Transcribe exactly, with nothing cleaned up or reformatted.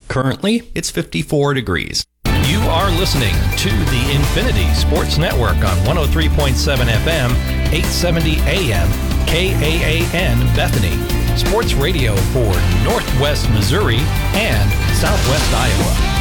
Currently, it's fifty-four degrees. You are listening to the Infinity Sports Network on one oh three point seven F M, eight seventy A M, K A A N Bethany. Sports radio for Northwest Missouri and Southwest Iowa.